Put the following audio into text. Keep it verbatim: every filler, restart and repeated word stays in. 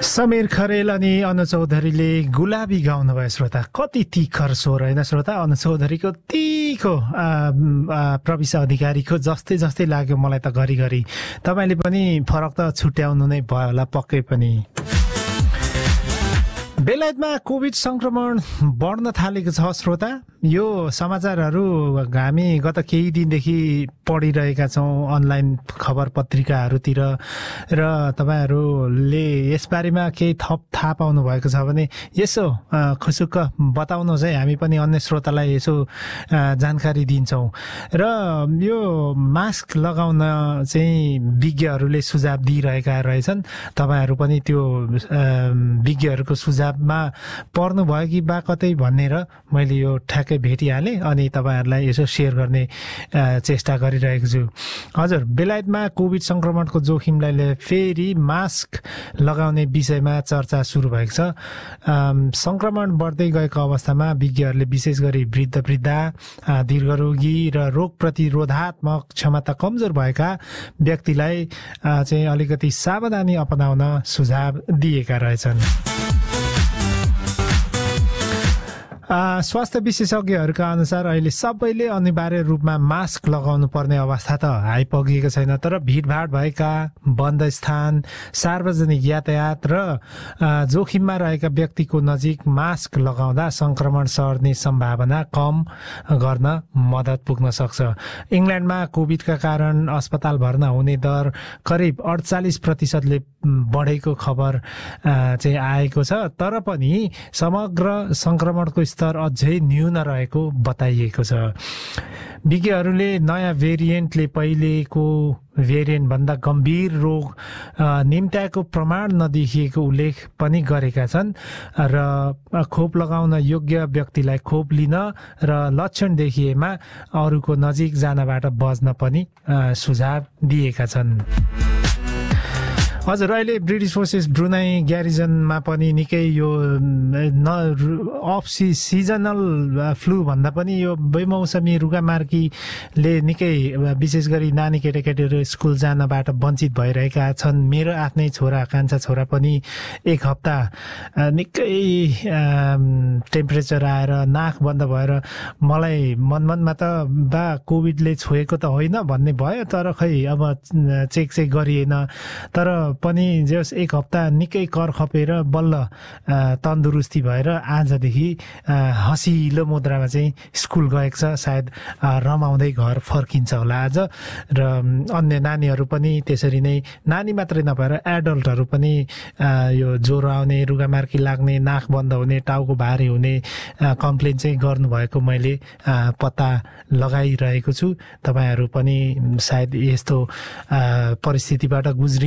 समीर खरेल अनि अनु चौधरीले गुलाबी गाउनुभयो श्रोता। कति तिखर स्वर होइन श्रोता। अनु चौधरीको तिखो प्रविशा अधिकारीको जस्तै जस्तै लाग्यो मलाई त घरिघरि। तपाईँले पनि फरक त छुट्याउनु नै भयो होला पक्कै पनि। बेलायतमा कोभिड संक्रमण बढ्न थालेको छ श्रोता। यो समाचारहरू हामी गत केही दिनदेखि पढिरहेका छौँ अनलाइन खबर पत्रिकाहरूतिर र तपाईँहरूले यसबारेमा केही थप थाहा पाउनु भएको छ भने यसो खुसुक्क बताउनुहोस् है, हामी पनि अन्य श्रोतालाई यसो जानकारी दिन्छौँ। र यो मास्क लगाउन चाहिँ विज्ञहरूले सुझाव दिइरहेका रहेछन्। तपाईँहरू पनि त्यो विज्ञहरूको सुझावमा पर्नुभयो कि बा कतै भनेर मैले यो ठ्याक्कै भेटिहालेँ अनि तपाईँहरूलाई यसो सेयर गर्ने चेष्टा गरिरहेको छु। हजुर, बेलायतमा कोभिड संक्रमणको जोखिमलाई फेरि मास्क लगाउने विषयमा चर्चा सुरु भएको छ। संक्रमण बढ्दै गएको अवस्थामा विज्ञहरूले विशेष गरी वृद्ध वृद्धा, दीर्घरोगी र रोग प्रतिरोधात्मक क्षमता कमजोर भएका व्यक्तिलाई चाहिँ अलिकति सावधानी अपनाउन सुझाव दिएका रहेछन्। स्वास्थ्य विशेषज्ञहरूका अनुसार अहिले सबैले अनिवार्य रूपमा मास्क लगाउनु पर्ने अवस्था त आइपुगेको छैन, तर भिडभाड भएका बन्द स्थान, सार्वजनिक यातायात र जोखिममा रहेका व्यक्तिको नजिक मास्क लगाउँदा संक्रमण सर्ने सम्भावना कम गर्न मद्दत पुग्न सक्छ। इङ्ल्यान्डमा कोभिडका कारण अस्पताल भर्ना हुने दर करिब अडचालिस प्रतिशतले बढेको खबर चाहिँ आएको छ, तर पनि समग्र संक्रमणको स्तर अझै न्यून रहेको बताइएको छ। विज्ञहरूले नयाँ भेरिएन्टले पहिलेको भेरिएन्ट भन्दा गम्भीर रोग निम्त्याएको प्रमाण नदेखिएको उल्लेख पनि गरेका छन् र खोप लगाउन योग्य व्यक्तिलाई खोप लिन र लक्षण देखिएमा अरूको नजिक जानबाट बच्न पनि सुझाव दिएका छन्। हजुर, अहिले ब्रिटिस फोर्सेस ब्रुनाई ग्यारिजनमा पनि निकै यो न अफ सी सिजनल फ्लू भन्दा पनि यो बेमौसमी रुगामार्कीले निकै विशेष गरी नानी केटाकेटीहरू स्कुल जानबाट वञ्चित भइरहेका छन्। मेरो आफ्नै छोरा कान्छा छोरा पनि एक हप्ता निकै टेम्परेचर आएर नाक बन्द भएर मलाई मनमनमा त बा कोभिडले छोएको त होइन भन्ने भयो, तर खै अब चेक चेक गरिएन। तर पनि जस एक हप्ता निकै कर खपेर बल्ल तन्दुरुस्ती भएर आजदेखि हँसिलो मुद्रामा चाहिँ स्कुल गएको छ। सायद रमाउँदै घर फर्किन्छ होला आज। र अन्य नानीहरू पनि त्यसरी नै, नानी मात्रै नभएर एडल्टहरू पनि यो ज्वरो आउने, रुगामार्की लाग्ने, नाक बन्द हुने, टाउको भारी हुने कम्प्लेन चाहिँ गर्नुभएको मैले पत्ता लगाइरहेको छु। तपाईँहरू पनि सायद यस्तो परिस्थितिबाट गुज्रि